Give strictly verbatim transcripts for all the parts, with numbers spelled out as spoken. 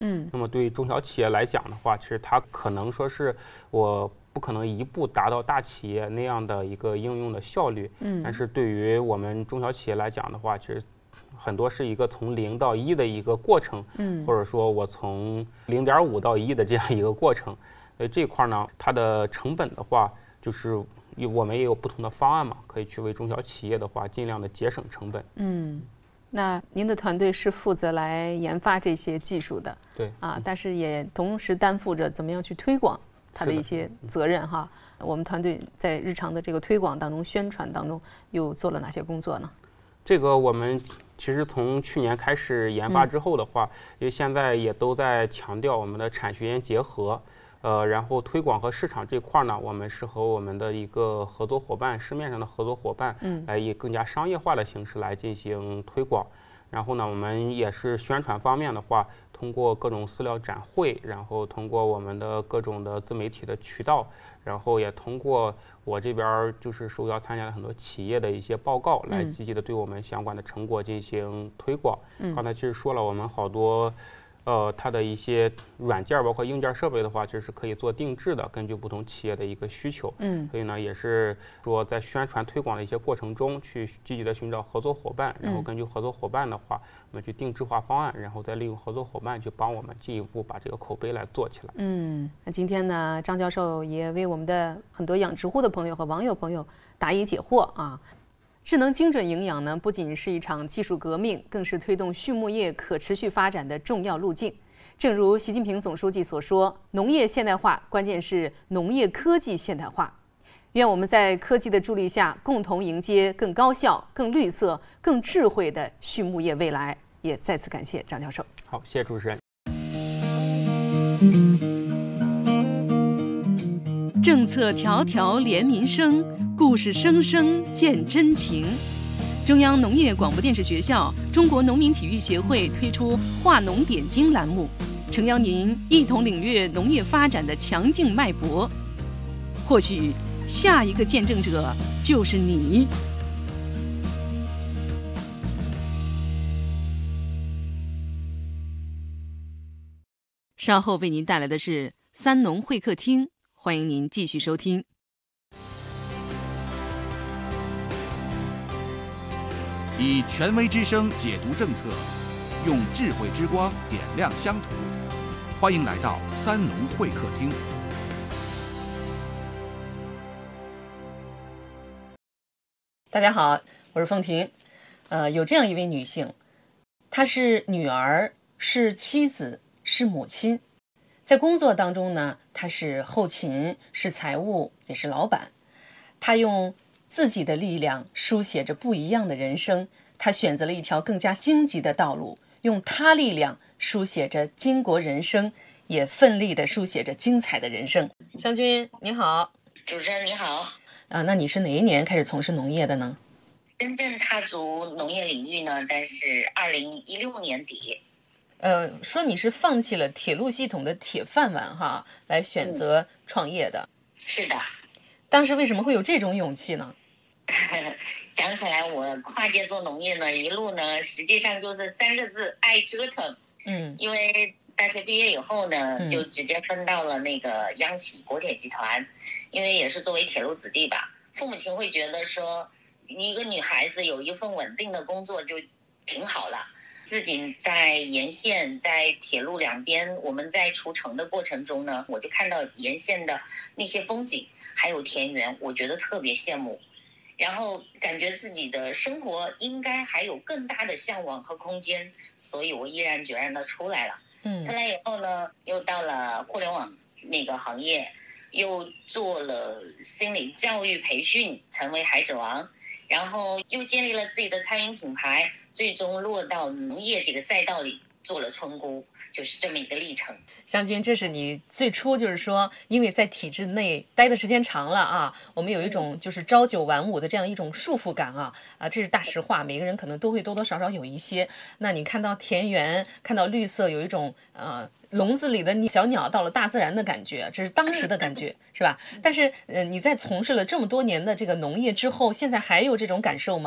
嗯， 那么对于中小企业来讲的话，其实它可能说是我不可能一步达到大企业那样的一个应用的效率， 嗯， 但是对于我们中小企业来讲的话，其实很多是一个从零到一的一个过程， 嗯， 或者说我从零点五到一的这样一个过程。所以这块呢，它的成本的话，就是我们也有不同的方案嘛，可以去为中小企业的话尽量的节省成本。 嗯，那您的团队是负责来研发这些技术的， 对啊，但是也同时担负着怎么样去推广它的一些责任哈。我们团队在日常的这个推广当中、宣传当中又做了哪些工作呢？ 这个我们其实从去年开始研发之后的话，嗯、因为现在也都在强调我们的产学研结合，呃，然后推广和市场这块呢，我们是和我们的一个合作伙伴，市面上的合作伙伴，嗯，来以更加商业化的形式来进行推广。然后呢，我们也是宣传方面的话，通过各种饲料展会，然后通过我们的各种的自媒体的渠道，然后也通过我这边就是受邀参加了很多企业的一些报告，来积极的对我们相关的成果进行推广。嗯、刚才其实说了，我们好多。呃，它的一些软件包括硬件设备的话，其实是可以做定制的，根据不同企业的一个需求。嗯，所以呢，也是说在宣传推广的一些过程中，去积极的寻找合作伙伴，然后根据合作伙伴的话，我们去定制化方案，然后再利用合作伙伴去帮我们进一步把这个口碑来做起来。 嗯，那今天呢，张教授也为我们的很多养殖户的朋友和网友朋友答疑解惑啊。智能精准营养呢，不仅是一场技术革命，更是推动畜牧业可持续发展的重要路径。正如习近平总书记所说，农业现代化关键是农业科技现代化。愿我们在科技的助力下，共同迎接更高效、更绿色、更智慧的畜牧业未来。也再次感谢张教授。 好，谢谢主持人。 政策条条连民生，故事声声见真情。中央农业广播电视学校、中国农民体育协会推出“话农点睛”栏目，诚邀您一同领略农业发展的强劲脉搏。或许下一个见证者就是你。稍后为您带来的是三农会客厅，欢迎您继续收听。 以权威之声解读政策，用智慧之光点亮乡土。欢迎来到三农会客厅。 大家好，我是凤婷。呃，有这样一位女性，她是女儿，是妻子，是母亲。在工作当中呢，她是后勤，是财务，也是老板。她用自己的力量书写着不一样的人生，她选择了一条更加荆棘的道路，用她力量书写着巾帼人生，也奋力地书写着精彩的人生。湘君你好。 主持人你好。 啊，那你是哪一年开始从事农业的呢？ 真正踏足农业领域呢，但是二零一六年底。 呃，说你是放弃了铁路系统的铁饭碗哈，来选择创业的。 嗯、是的。 当时为什么会有这种勇气呢？ 讲起来，我跨界做农业呢，一路呢，实际上就是三个字：爱折腾。嗯，因为大学毕业以后呢，嗯、就直接分到了那个央企国铁集团，因为也是作为铁路子弟吧，父母亲会觉得说，一个女孩子有一份稳定的工作就挺好了。自己在沿线，在铁路两边，我们在出城的过程中呢，我就看到沿线的那些风景，还有田园，我觉得特别羡慕。然后感觉自己的生活应该还有更大的向往和空间，所以我毅然决然的出来了。嗯，出来以后呢，又到了互联网那个行业，又做了心理教育培训，成为孩子王。然后又建立了自己的餐饮品牌，最终落到农业这个赛道里做了村姑，就是这么一个历程。 湘君，这是你最初就是说，因为在体制内待的时间长了啊，我们有一种就是朝九晚五的这样一种束缚感啊啊，这是大实话，每个人可能都会多多少少有一些。那你看到田园，看到绿色，有一种呃。笼子里的小鸟到了大自然的感觉，这是当时的感觉，是吧？但是，呃，你在从事了这么多年的这个农业之后，现在还有这种感受吗？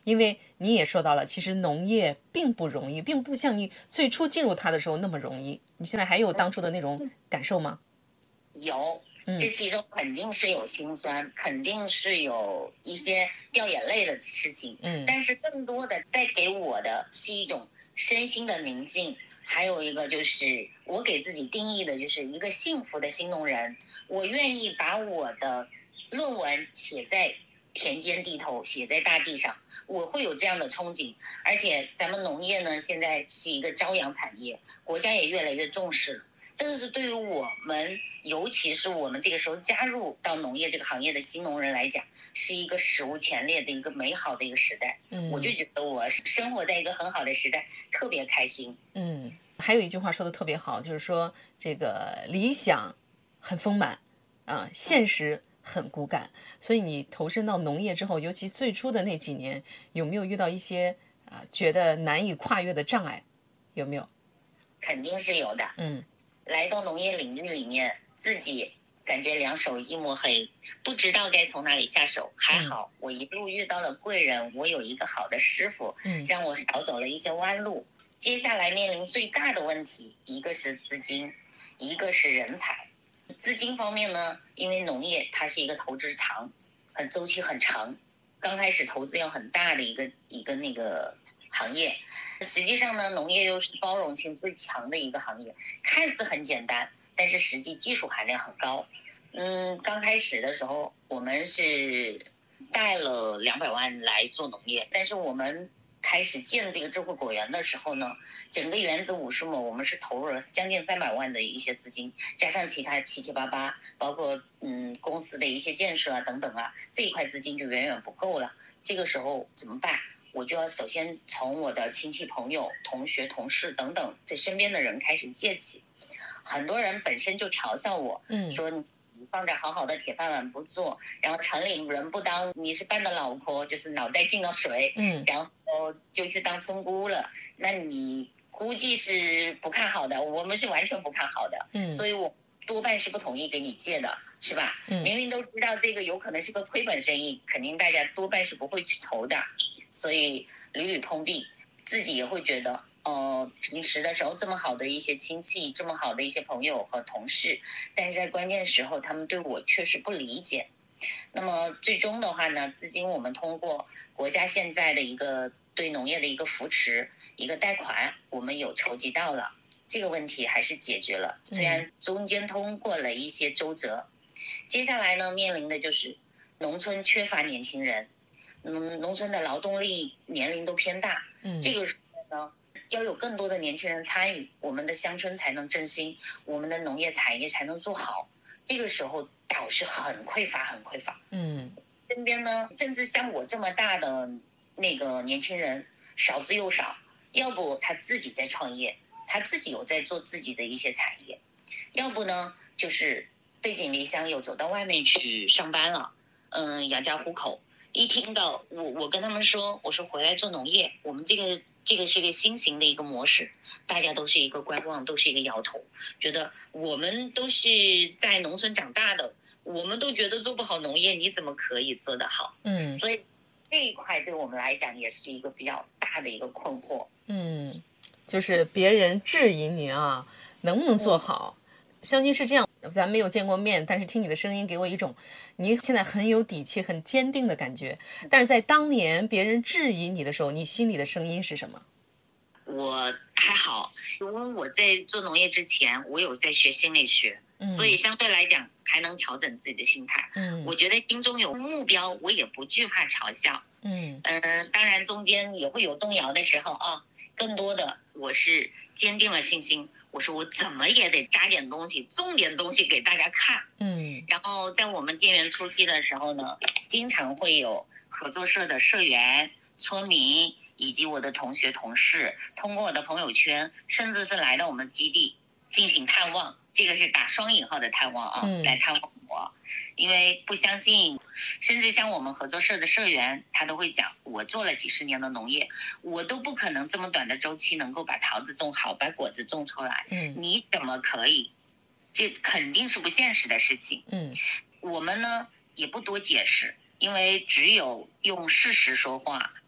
因为你也说到了，其实农业并不容易，并不像你最初进入它的时候那么容易。你现在还有当初的那种感受吗？ 有，这其中肯定是有辛酸，肯定是有一些掉眼泪的事情。嗯，但是更多的带给我的是一种身心的宁静。还有一个就是我给自己定义的就是一个幸福的新农人，我愿意把我的论文写在田间地头，写在大地上，我会有这样的憧憬。而且咱们农业呢，现在是一个朝阳产业，国家也越来越重视了。这个是对于我们，尤其是我们这个时候加入到农业这个行业的新农人来讲，是一个史无前例的一个美好的一个时代。嗯，我就觉得我生活在一个很好的时代，特别开心。 嗯，还有一句话说的特别好，就是说这个理想很丰满啊，现实很骨感。所以你投身到农业之后，尤其最初的那几年，有没有遇到一些啊觉得难以跨越的障碍？有没有？ 肯定是有的。嗯。来到农业领域里面，自己感觉两手一抹黑，不知道该从哪里下手。还好我一路遇到了贵人，我有一个好的师傅，让我少走了一些弯路。接下来面临最大的问题，一个是资金，一个是人才。资金方面呢，因为农业它是一个投资长，很周期很长，刚开始投资要很大的一个一个那个行业。实际上呢，农业又是包容性最强的一个行业，看似很简单，但是实际技术含量很高。嗯，刚开始的时候我们是带了两百万来做农业，但是我们开始建这个智慧果园的时候呢，整个园子五十亩，我们是投入了将近三百万的一些资金，加上其他七七八八，包括嗯公司的一些建设啊等等啊，这一块资金就远远不够了。这个时候怎么办？我就要首先从我的亲戚朋友、同学、同事等等这身边的人开始借起。很多人本身就嘲笑我，嗯，说你放着好好的铁饭碗不做，然后城里人不当，你是半的老婆，就是脑袋进了水，嗯，然后就去当村姑了。那你估计是不看好的，我们是完全不看好的，嗯，所以我多半是不同意给你借的，是吧？嗯，明明都知道这个有可能是个亏本生意，肯定大家多半是不会去投的。所以屡屡碰壁，自己也会觉得呃，平时的时候这么好的一些亲戚，这么好的一些朋友和同事，但是在关键时候他们对我确实不理解。那么最终的话呢，资金我们通过国家现在的一个对农业的一个扶持，一个贷款，我们有筹集到了，这个问题还是解决了，虽然中间通过了一些周折。接下来呢，面临的就是农村缺乏年轻人，嗯，农村的劳动力年龄都偏大，嗯，这个时候呢，要有更多的年轻人参与，我们的乡村才能振兴，我们的农业产业才能做好。这个时候导师很匮乏，很匮乏。嗯，身边呢，甚至像我这么大的那个年轻人少之又少，要不他自己在创业，他自己有在做自己的一些产业，要不呢就是背井离乡，有走到外面去上班了，嗯，养家糊口。一听到我，我跟他们说，我说回来做农业，我们这个这个是个新型的一个模式，大家都是一个观望，都是一个摇头，觉得我们都是在农村长大的，我们都觉得做不好农业，你怎么可以做得好？嗯，所以这一块对我们来讲也是一个比较大的一个困惑。 嗯，就是别人质疑您啊，能不能做好？嗯，湘君是这样，咱没有见过面，但是听你的声音给我一种你现在很有底气很坚定的感觉。但是在当年别人质疑你的时候，你心里的声音是什么？ 我还好，因为我在做农业之前我有在学心理学，嗯，所以相对来讲还能调整自己的心态。嗯，我觉得心中有目标，我也不惧怕嘲笑。嗯嗯、呃，当然中间也会有动摇的时候啊，更多的我是坚定了信心，我说我怎么也得加点东西，种点东西给大家看。嗯，然后在我们建园初期的时候呢，经常会有合作社的社员、村民以及我的同学同事，通过我的朋友圈，甚至是来到我们基地进行探望，这个是打双引号的探望啊，嗯，来探望我，因为不相信，甚至像我们合作社的社员，他都会讲，我做了几十年的农业，我都不可能这么短的周期能够把桃子种好，把果子种出来，嗯，你怎么可以？这肯定是不现实的事情。嗯，我们呢也不多解释，因为只有用事实说话，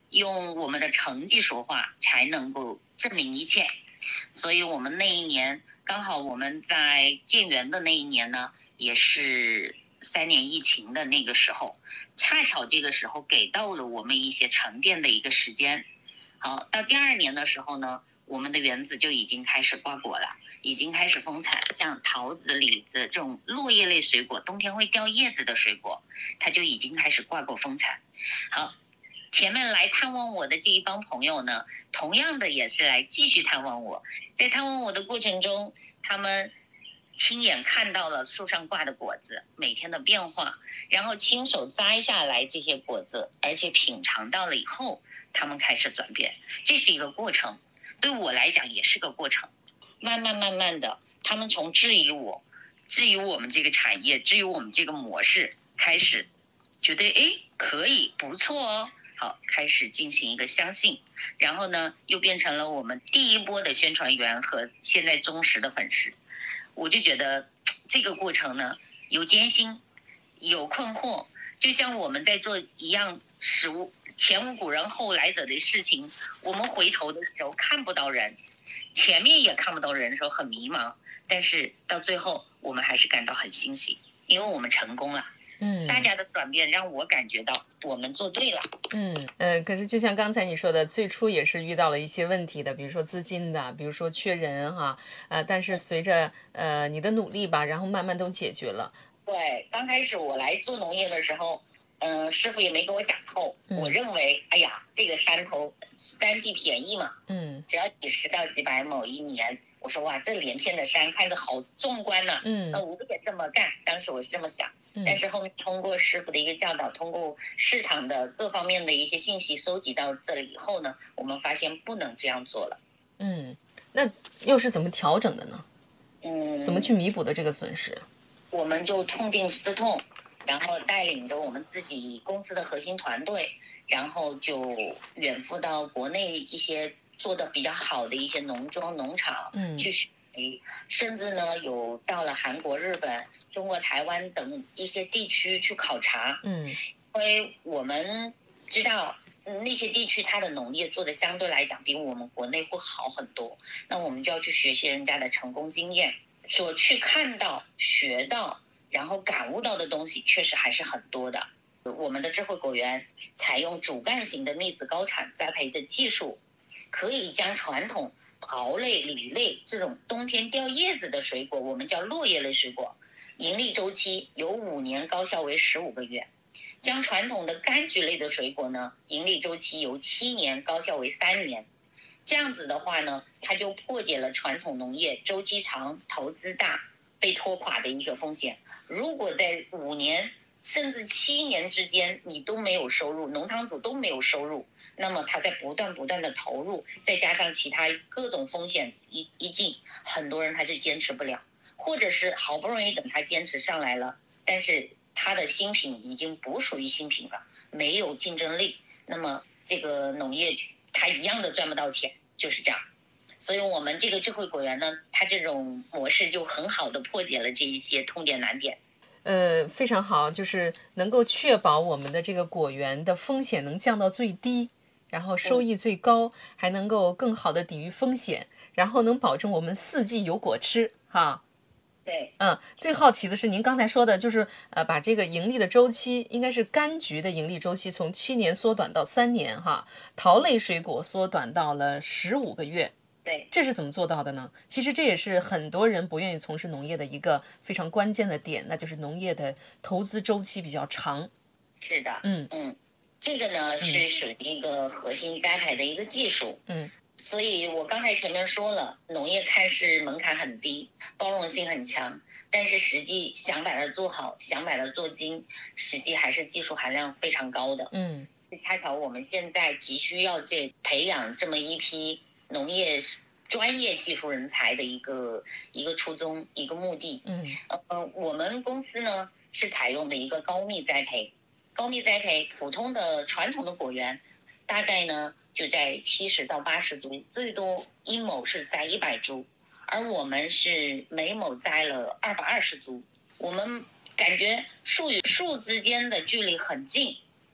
用我们的成绩说话才能够证明一切。所以我们那一年刚好我们在建园的那一年呢，也是三年疫情的那个时候，恰巧这个时候给到了我们一些沉淀的一个时间。好，到第二年的时候呢，我们的园子就已经开始挂果了，已经开始丰产，像桃子、李子这种落叶类水果，冬天会掉叶子的水果，它就已经开始挂果丰产。好，前面来探望我的这一帮朋友呢，同样的也是来继续探望我。在探望我的过程中，他们亲眼看到了树上挂的果子每天的变化，然后亲手摘下来这些果子，而且品尝到了以后，他们开始转变。这是一个过程，对我来讲也是个过程。慢慢慢慢的，他们从质疑我，质疑我们这个产业，质疑我们这个模式，开始觉得哎可以不错哦。好，开始进行一个相信，然后呢，又变成了我们第一波的宣传员和现在忠实的粉丝。我就觉得这个过程呢，有艰辛，有困惑，就像我们在做一样事物，前无古人后来者的事情，我们回头的时候看不到人，前面也看不到人的时候很迷茫，但是到最后我们还是感到很欣喜，因为我们成功了。嗯，大家的转变让我感觉到我们做对了。 嗯呃，可是就像刚才你说的，最初也是遇到了一些问题的，比如说资金的，比如说缺人哈，呃，但是随着呃你的努力吧，然后慢慢都解决了。 对，刚开始我来做农业的时候，嗯、呃，师傅也没给我讲透，嗯、我认为，哎呀，这个山头山地便宜嘛，嗯，只要几十到几百亩一年。我说哇，这连片的山看着好壮观呢、啊，嗯，那我也这么干，当时我是这么想，嗯、但是后面通过师傅的一个教导，通过市场的各方面的一些信息收集到这里以后呢，我们发现不能这样做了。 嗯，那又是怎么调整的呢？嗯，怎么去弥补的这个损失？ 我们就痛定思痛，然后带领着我们自己公司的核心团队，然后就远赴到国内一些做的比较好的一些农庄农场，嗯，去学习，甚至呢有到了韩国、日本、中国台湾等一些地区去考察，嗯，因为我们知道、嗯、那些地区它的农业做的相对来讲比我们国内会好很多，那我们就要去学习人家的成功经验，所去看到、学到，然后感悟到的东西确实还是很多的。我们的智慧果园采用主干型的密子高产栽培的技术，可以将传统桃类、李类这种冬天掉叶子的水果，我们叫落叶类水果，盈利周期由五年高效为十五个月；将传统的柑橘类的水果呢，盈利周期由七年高效为三年。这样子的话呢，它就破解了传统农业周期长、投资大、被拖垮的一个风险。如果在五年甚至七年之间你都没有收入，农场主都没有收入，那么他在不断不断的投入，再加上其他各种风险一一进，很多人他是坚持不了，或者是好不容易等他坚持上来了，但是他的新品已经不属于新品了，没有竞争力，那么这个农业他一样的赚不到钱，就是这样。所以我们这个智慧果园呢，它这种模式就很好的破解了这一些痛点难点。 呃，非常好，就是能够确保我们的这个果园的风险能降到最低，然后收益最高，嗯、还能够更好的抵御风险，然后能保证我们四季有果吃，哈。 对， 嗯，最好奇的是您刚才说的，就是呃，把这个盈利的周期，应该是柑橘的盈利周期从七年缩短到三年，哈，桃类水果缩短到了十五个月。 对， 这是怎么做到的呢？其实这也是很多人不愿意从事农业的一个非常关键的点，那就是农业的投资周期比较长。 是的，嗯嗯，这个呢、嗯、是属于一个核心栽培的一个技术。嗯，所以我刚才前面说了，农业看似门槛很低，包容性很强，但是实际想把它做好，想把它做精，实际还是技术含量非常高的。嗯，恰巧我们现在急需要这培养这么一批农业专业技术人才的一个一个初衷，一个目的。嗯，呃，我们公司呢是采用的一个高密栽培，高密栽培普通的传统的果园，大概呢就在七十到八十株，最多一亩是栽一百株，而我们是每亩栽了二百二十株。我们感觉树与树之间的距离很近，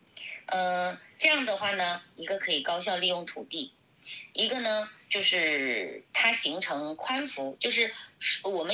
呃，这样的话呢，一个可以高效利用土地，一个呢就是它形成宽幅，就是我们